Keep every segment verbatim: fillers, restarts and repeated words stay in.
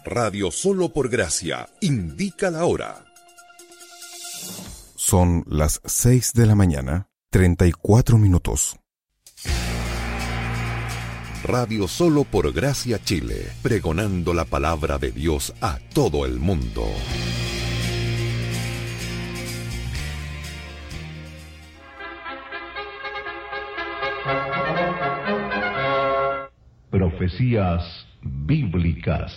Radio Solo por Gracia indica la hora. Son las seis de la mañana, treinta y cuatro minutos. Radio Solo por Gracia Chile, pregonando la palabra de Dios a todo el mundo. Profecías bíblicas.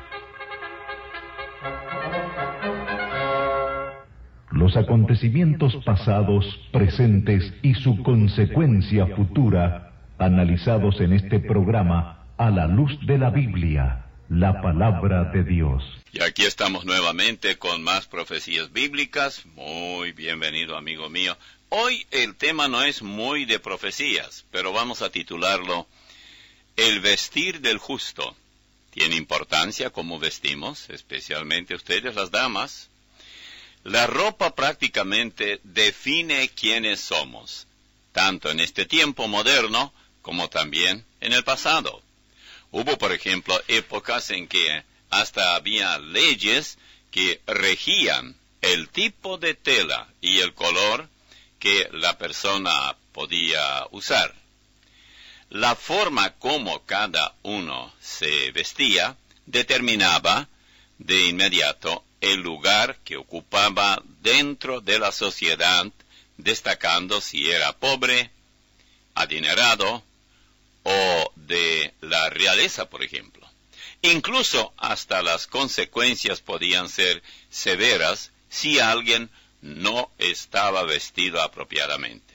Los acontecimientos pasados, presentes y su consecuencia futura, analizados en este programa a la luz de la Biblia, la palabra de Dios. Y aquí estamos nuevamente con más profecías bíblicas. Muy bienvenido, amigo mío. Hoy el tema no es muy de profecías, pero vamos a titularlo El vestir del justo. Tiene importancia cómo vestimos, especialmente ustedes las damas. La ropa prácticamente define quiénes somos, tanto en este tiempo moderno como también en el pasado. Hubo, por ejemplo, épocas en que hasta había leyes que regían el tipo de tela y el color que la persona podía usar. La forma como cada uno se vestía determinaba de inmediato el lugar que ocupaba dentro de la sociedad, destacando si era pobre, adinerado o de la realeza, por ejemplo. Incluso hasta las consecuencias podían ser severas si alguien no estaba vestido apropiadamente.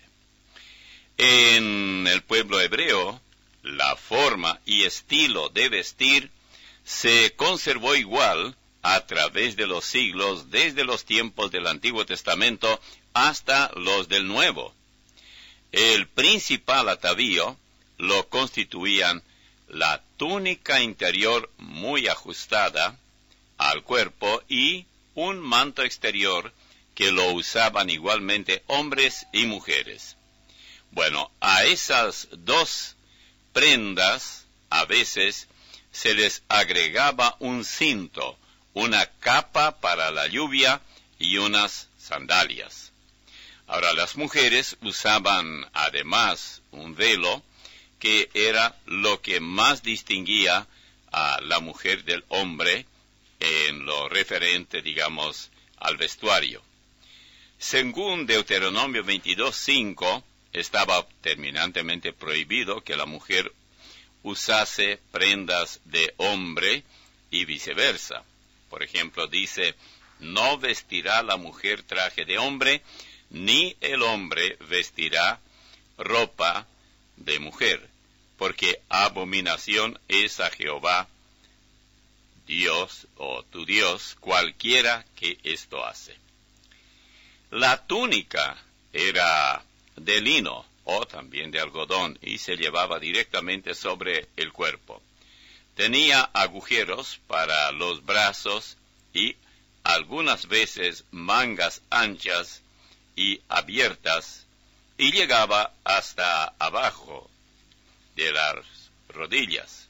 En el pueblo hebreo, la forma y estilo de vestir se conservó igual a través de los siglos, desde los tiempos del Antiguo Testamento hasta los del Nuevo. El principal atavío lo constituían la túnica interior muy ajustada al cuerpo y un manto exterior que lo usaban igualmente hombres y mujeres. Bueno, a esas dos prendas a veces se les agregaba un cinto, una capa para la lluvia y unas sandalias. Ahora, las mujeres usaban además un velo que era lo que más distinguía a la mujer del hombre en lo referente, digamos, al vestuario. Según Deuteronomio veintidós cinco, estaba terminantemente prohibido que la mujer usase prendas de hombre y viceversa. Por ejemplo, dice, no vestirá la mujer traje de hombre, ni el hombre vestirá ropa de mujer, porque abominación es a Jehová, Dios o tu Dios, cualquiera que esto hace. La túnica era de lino o también de algodón y se llevaba directamente sobre el cuerpo. Tenía agujeros para los brazos y algunas veces mangas anchas y abiertas y llegaba hasta abajo de las rodillas.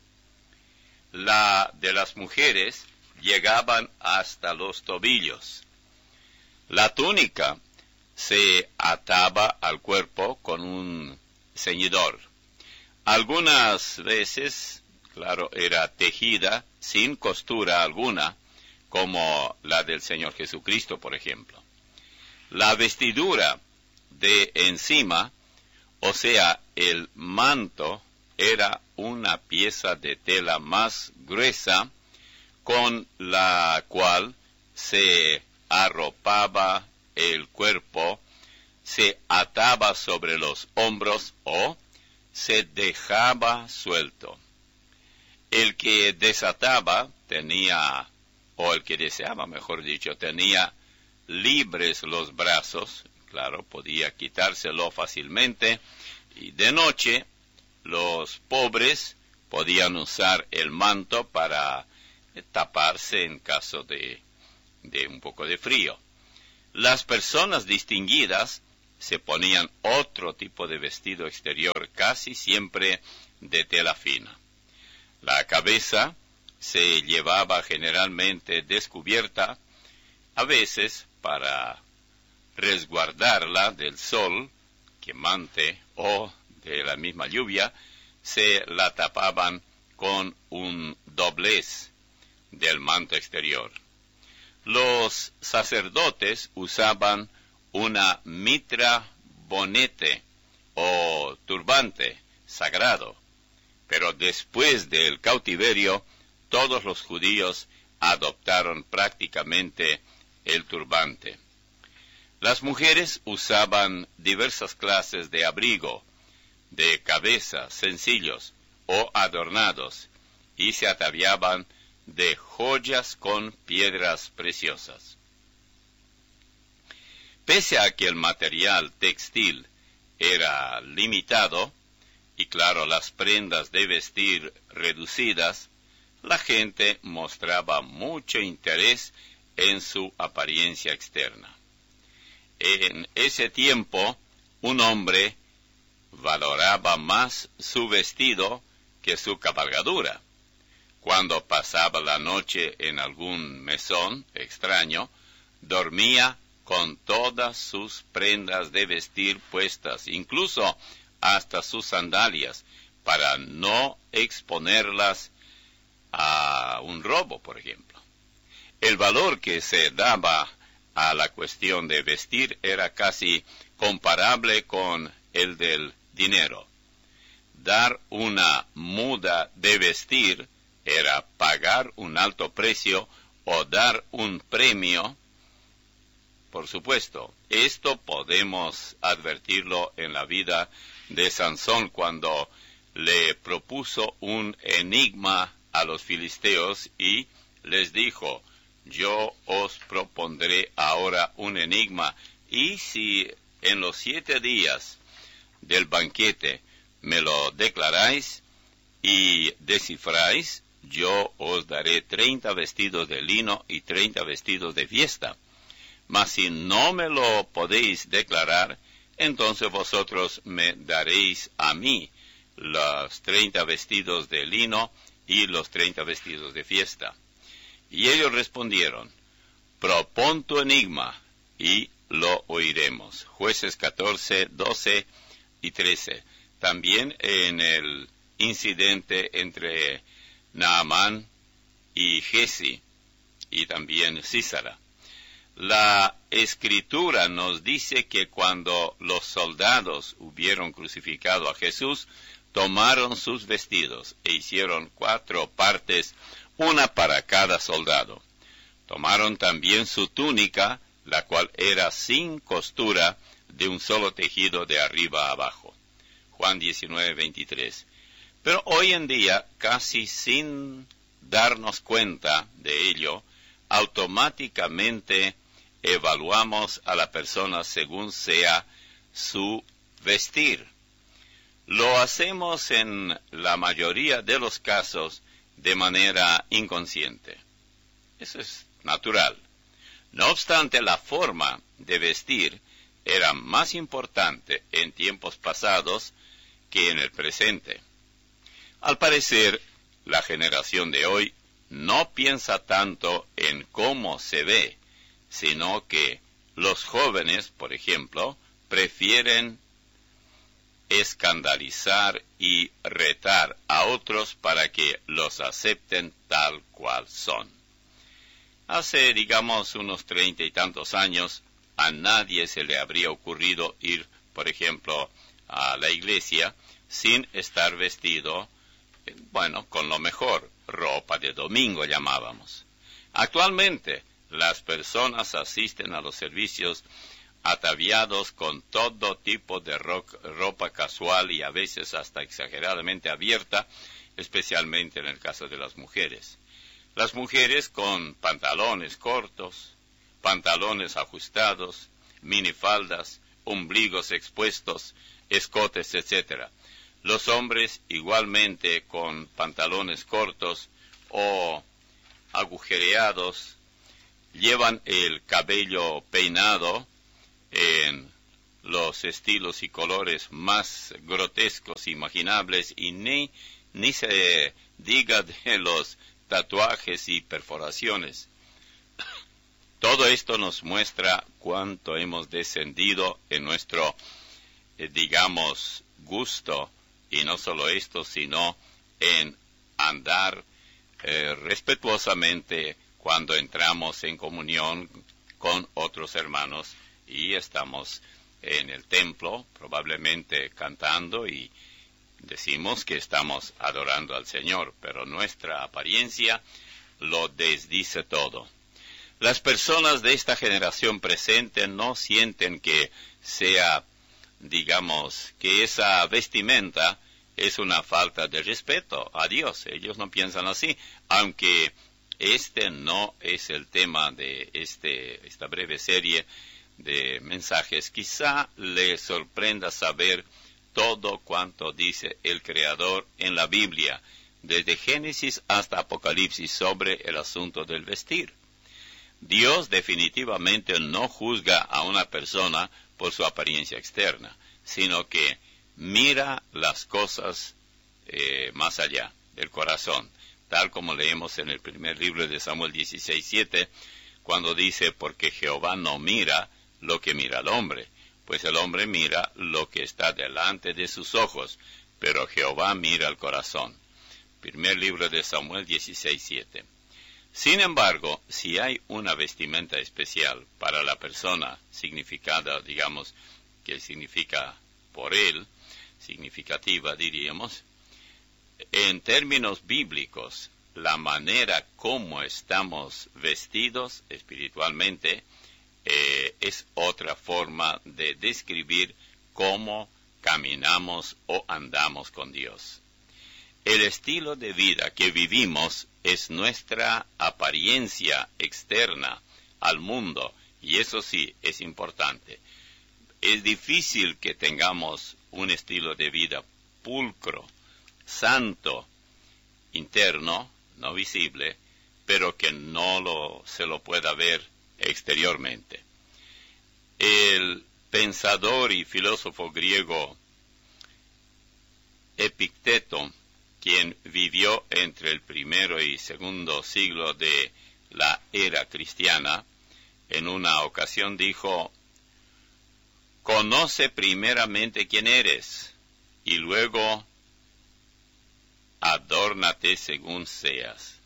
La de las mujeres llegaban hasta los tobillos. La túnica se ataba al cuerpo con un ceñidor. Algunas veces, claro, era tejida sin costura alguna, como la del Señor Jesucristo, por ejemplo. La vestidura de encima, o sea, el manto, era una pieza de tela más gruesa, con la cual se arropaba el cuerpo, se ataba sobre los hombros o se dejaba suelto. El que desataba tenía, o el que deseaba, mejor dicho, tenía libres los brazos, claro, podía quitárselo fácilmente, y de noche los pobres podían usar el manto para taparse en caso de, de un poco de frío. Las personas distinguidas se ponían otro tipo de vestido exterior, casi siempre de tela fina. La cabeza se llevaba generalmente descubierta, a veces para resguardarla del sol quemante o de la misma lluvia, se la tapaban con un doblez del manto exterior. Los sacerdotes usaban una mitra bonete o turbante sagrado, pero después del cautiverio, todos los judíos adoptaron prácticamente el turbante. Las mujeres usaban diversas clases de abrigo, de cabeza, sencillos o adornados, y se ataviaban de joyas con piedras preciosas. Pese a que el material textil era limitado, y claro, las prendas de vestir reducidas, la gente mostraba mucho interés en su apariencia externa. En ese tiempo, un hombre valoraba más su vestido que su cabalgadura. Cuando pasaba la noche en algún mesón extraño, dormía con todas sus prendas de vestir puestas, incluso hasta sus sandalias, para no exponerlas a un robo, por ejemplo. El valor que se daba a la cuestión de vestir era casi comparable con el del dinero. Dar una muda de vestir era pagar un alto precio o dar un premio. Por supuesto, esto podemos advertirlo en la vida de Sansón cuando le propuso un enigma a los filisteos y les dijo: yo os propondré ahora un enigma, y si en los siete días del banquete me lo declaráis y descifráis, yo os daré treinta vestidos de lino y treinta vestidos de fiesta. Mas si no me lo podéis declarar, entonces vosotros me daréis a mí los treinta vestidos de lino y los treinta vestidos de fiesta. Y ellos respondieron: propón tu enigma y lo oiremos. Jueces catorce, doce y trece. También en el incidente entre Naamán y Giezi y también Sísara. La Escritura nos dice que cuando los soldados hubieron crucificado a Jesús, tomaron sus vestidos e hicieron cuatro partes, una para cada soldado. Tomaron también su túnica, la cual era sin costura, de un solo tejido de arriba a abajo. Juan diecinueve, veintitrés. Pero hoy en día, casi sin darnos cuenta de ello, automáticamente evaluamos a la persona según sea su vestir. Lo hacemos en la mayoría de los casos de manera inconsciente. Eso es natural. No obstante, la forma de vestir era más importante en tiempos pasados que en el presente. Al parecer, la generación de hoy no piensa tanto en cómo se ve, sino que los jóvenes, por ejemplo, prefieren escandalizar y retar a otros para que los acepten tal cual son. Hace, digamos, unos treinta y tantos años, a nadie se le habría ocurrido ir, por ejemplo, a la iglesia sin estar vestido, bueno, con lo mejor, ropa de domingo llamábamos. Actualmente, las personas asisten a los servicios ataviados con todo tipo de ro- ropa casual y a veces hasta exageradamente abierta, especialmente en el caso de las mujeres. Las mujeres con pantalones cortos, pantalones ajustados, minifaldas, ombligos expuestos, escotes, etcétera. Los hombres igualmente con pantalones cortos o agujereados, llevan el cabello peinado en los estilos y colores más grotescos imaginables, y ni, ni se diga de los tatuajes y perforaciones. Todo esto nos muestra cuánto hemos descendido en nuestro, eh, digamos, gusto, y no solo esto, sino en andar eh, respetuosamente cuando entramos en comunión con otros hermanos y estamos en el templo, probablemente cantando, y decimos que estamos adorando al Señor, pero nuestra apariencia lo desdice todo. Las personas de esta generación presente no sienten que sea, digamos, que esa vestimenta es una falta de respeto a Dios. Ellos no piensan así, aunque este no es el tema de este, esta breve serie de mensajes. Quizá le sorprenda saber todo cuanto dice el Creador en la Biblia, desde Génesis hasta Apocalipsis, sobre el asunto del vestir. Dios definitivamente no juzga a una persona por su apariencia externa, sino que mira las cosas eh, más allá del corazón, tal como leemos en el primer libro de Samuel dieciséis siete, cuando dice, porque Jehová no mira lo que mira el hombre, pues el hombre mira lo que está delante de sus ojos, pero Jehová mira el corazón. Primer libro de Samuel dieciséis siete. Sin embargo, si hay una vestimenta especial para la persona, significada, digamos, que significa por él, significativa, diríamos, en términos bíblicos, la manera como estamos vestidos espiritualmente eh, es otra forma de describir cómo caminamos o andamos con Dios. El estilo de vida que vivimos es nuestra apariencia externa al mundo, y eso sí es importante. Es difícil que tengamos un estilo de vida pulcro, santo, interno, no visible, pero que no lo, se lo pueda ver exteriormente. El pensador y filósofo griego Epicteto, quien vivió entre el primero y segundo siglo de la era cristiana, en una ocasión dijo, conoce primeramente quién eres, y luego adórnate según seas.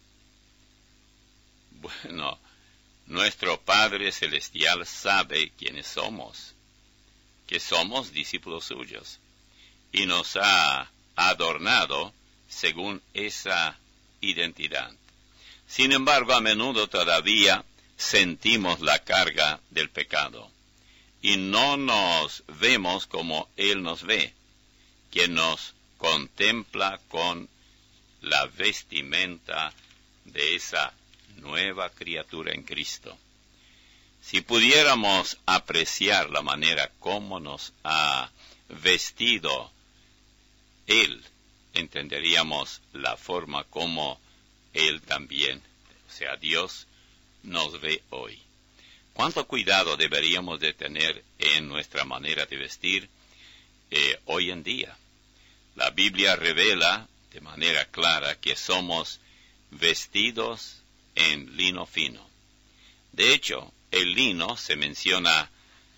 Bueno, nuestro Padre Celestial sabe quiénes somos, que somos discípulos suyos, y nos ha adornado según esa identidad. Sin embargo, a menudo todavía sentimos la carga del pecado y no nos vemos como Él nos ve, quien nos contempla con la vestimenta de esa nueva criatura en Cristo. Si pudiéramos apreciar la manera como nos ha vestido Él, entenderíamos la forma como Él también, o sea, Dios, nos ve hoy. ¿Cuánto cuidado deberíamos de tener en nuestra manera de vestir eh, hoy en día? La Biblia revela de manera clara que somos vestidos en lino fino. De hecho, el lino se menciona,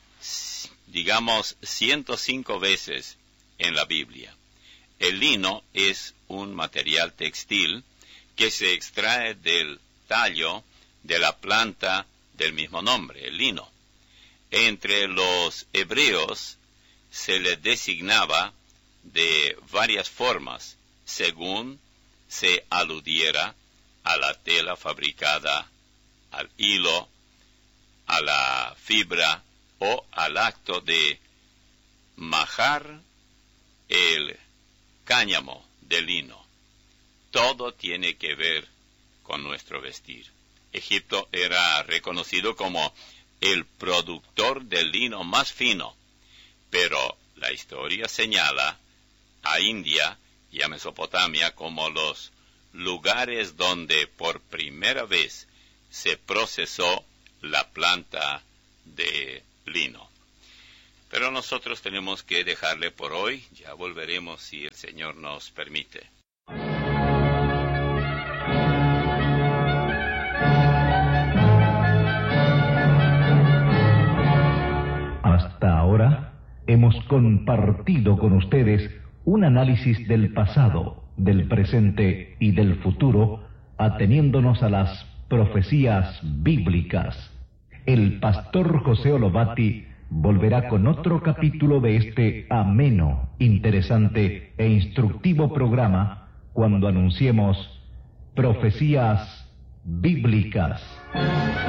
digamos, ciento cinco veces en la Biblia. El lino es un material textil que se extrae del tallo de la planta del mismo nombre, el lino. Entre los hebreos se le designaba de varias formas, según se aludiera a la tela fabricada, al hilo, a la fibra o al acto de majar el cáñamo de lino. Todo tiene que ver con nuestro vestir. Egipto era reconocido como el productor del lino más fino, pero la historia señala a India y a Mesopotamia como los lugares donde por primera vez se procesó la planta de lino. Pero nosotros tenemos que dejarle por hoy. Ya volveremos si el Señor nos permite. hemos compartido con ustedes un análisis del pasado, del presente y del futuro, ateniéndonos a las profecías bíblicas. El pastor José Olobati volverá con otro capítulo de este ameno, interesante e instructivo programa cuando anunciemos Profecías Bíblicas.